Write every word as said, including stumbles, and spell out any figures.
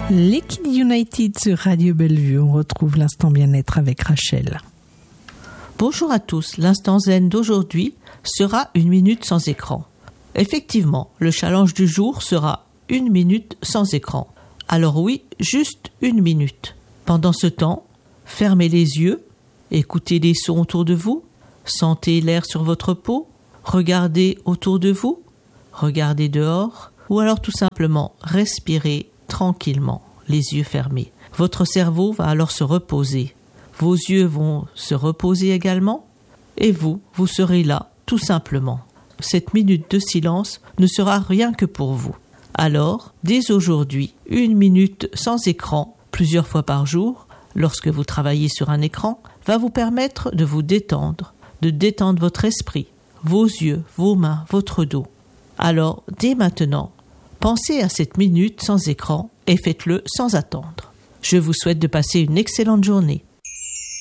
Les Kids United sur Radio Bellevue, on retrouve l'instant bien-être avec Rachel. Bonjour à tous, l'instant zen d'aujourd'hui sera une minute sans écran. Effectivement, le challenge du jour sera une minute sans écran. Alors oui, juste une minute. Pendant ce temps, fermez les yeux, écoutez les sons autour de vous, sentez l'air sur votre peau, regardez autour de vous, regardez dehors, ou alors tout simplement respirez tranquillement, les yeux fermés. Votre cerveau va alors se reposer. Vos yeux vont se reposer également, et vous, vous serez là, tout simplement. Cette minute de silence ne sera rien que pour vous. Alors, dès aujourd'hui, une minute sans écran, plusieurs fois par jour, lorsque vous travaillez sur un écran, va vous permettre de vous détendre, de détendre votre esprit, vos yeux, vos mains, votre dos. Alors, dès maintenant, pensez à cette minute sans écran et faites-le sans attendre. Je vous souhaite de passer une excellente journée.